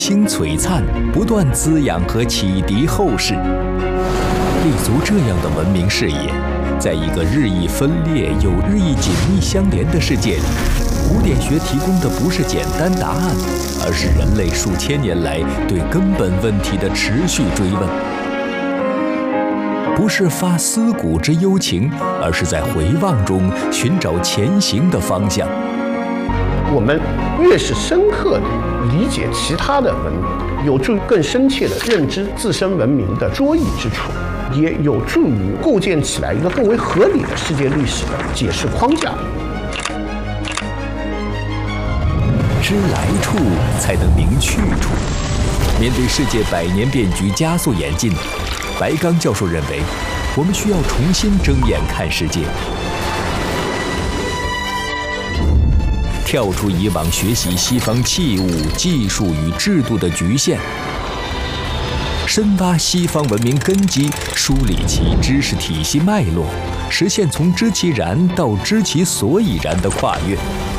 星璀璨，不断滋养和启迪后世。立足这样的文明视野，在一个日益分裂又日益紧密相连的世界里，古典学提供的不是简单答案，而是人类数千年来对根本问题的持续追问。不是发思古之幽情，而是在回望中寻找前行的方向。 我们越是深刻地理解其他的文明，有助于更深切地认知自身文明的卓异之处，也有助于构建起来一个更为合理的世界历史的解释框架。 知来处，才能明去处。面对世界百年变局加速演进，白刚教授认为，我们需要重新睁眼看世界，跳出以往学习西方器物、技术与制度的局限，深挖西方文明根基，梳理其知识体系脉络，实现从知其然到知其所以然的跨越。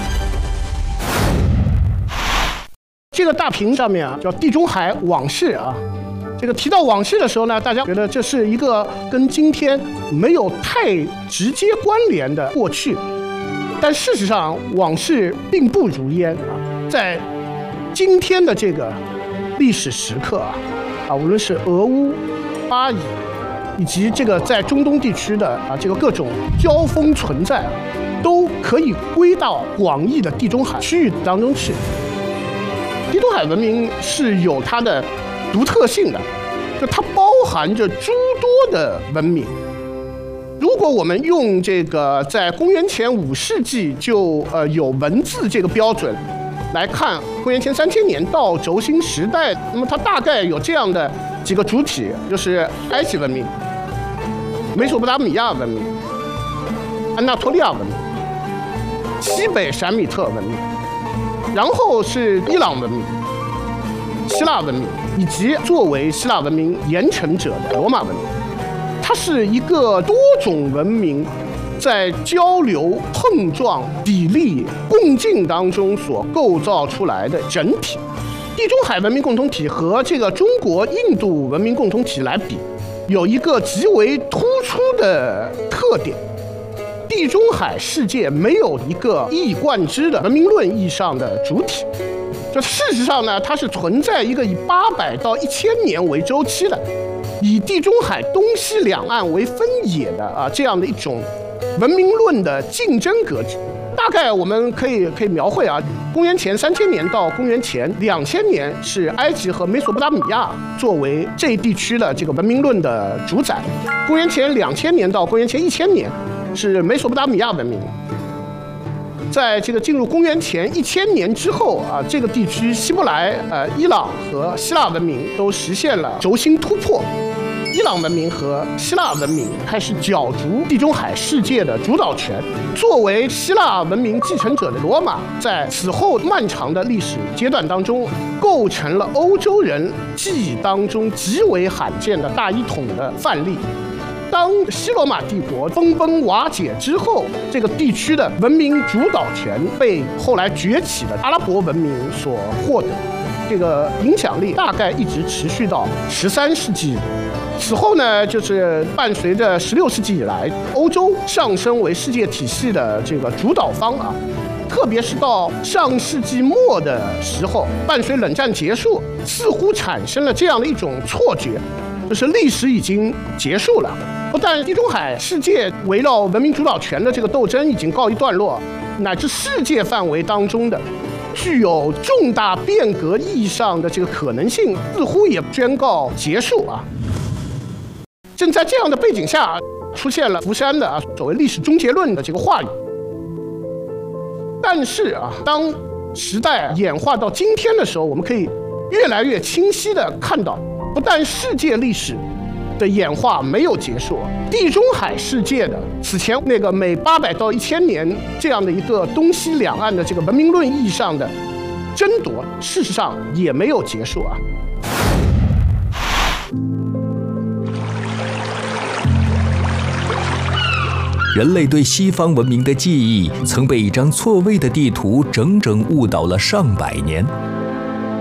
这个大屏上面啊，叫地中海往事啊。这个提到往事的时候呢，大家觉得这是一个跟今天没有太直接关联的过去，但事实上往事并不如烟啊。在今天的这个历史时刻啊，无论是俄乌、巴以，以及这个在中东地区的这个各种交锋存在都可以归到广义的地中海区域当中去。地中海文明是有它的独特性的，就它包含着诸多的文明。如果我们用这个在公元前5世纪就有文字这个标准来看，公元前3000年到轴心时代，那么它大概有这样的几个主体，就是埃及文明、美索不达米亚文明、安纳托利亚文明、西北闪米特文明，然后是伊朗文明、希腊文明，以及作为希腊文明延承者的罗马文明。它是一个多种文明在交流、碰撞、砥砺、共进当中所构造出来的整体。地中海文明共同体和这个中国、印度文明共同体来比，有一个极为突出的特点：地中海世界没有一个一以贯之的文明论意义上的主体。这事实上呢，它是存在一个以800到1000年为周期的，以地中海东西两岸为分野的这样的一种文明论的竞争格局。大概我们可以描绘公元前3000年到公元前2000年是埃及和美索不达米亚作为这一地区的这个文明论的主宰，公元前2000年到公元前1000年是美索不达米亚文明。在这个进入公元前1000年之后这个地区希伯来、伊朗和希腊文明都实现了轴心突破。伊朗文明和希腊文明开始角逐地中海世界的主导权。作为希腊文明继承者的罗马，在此后漫长的历史阶段当中，构成了欧洲人记忆当中极为罕见的大一统的范例。当西罗马帝国分崩瓦解之后，这个地区的文明主导权被后来崛起的阿拉伯文明所获得，这个影响力大概一直持续到13世纪。此后呢，就是伴随着16世纪以来，欧洲上升为世界体系的这个主导方特别是到上世纪末的时候，伴随冷战结束，似乎产生了这样的一种错觉，就是历史已经结束了。不但地中海世界围绕文明主导权的这个斗争已经告一段落，乃至世界范围当中的具有重大变革意义上的这个可能性，似乎也宣告结束正在这样的背景下，出现了福山的所谓历史终结论的这个话语。但是当时代演化到今天的时候，我们可以越来越清晰地看到，不但世界历史的演化没有结束，地中海世界的此前那个每800到1000年这样的一个东西两岸的这个文明论意义上的争夺，事实上也没有结束人类对西方文明的记忆曾被一张错位的地图整整误导了上百年。